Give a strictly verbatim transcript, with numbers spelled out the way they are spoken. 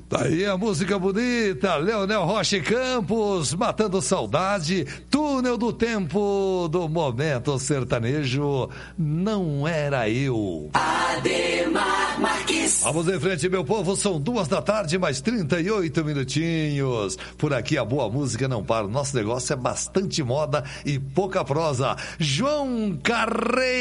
Daí a música bonita, Leonel Rocha e Campos, Matando Saudade, Túnel do Tempo, do Momento Sertanejo, Não Era Eu. Ademar Marques. Vamos em frente, meu povo, são duas da tarde, mais trinta e oito minutinhos. Por aqui a boa música não para, o nosso negócio é bastante moda e pouca prosa. João Carreiro.